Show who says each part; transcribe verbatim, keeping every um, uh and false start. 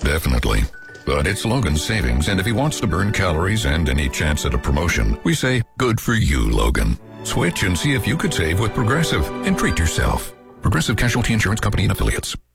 Speaker 1: indefinitely. But it's Logan's savings, and if he wants to burn calories and any chance at a promotion, we say, good for you, Logan. Switch and see if you could save with Progressive and treat yourself. Progressive Casualty Insurance Company and Affiliates.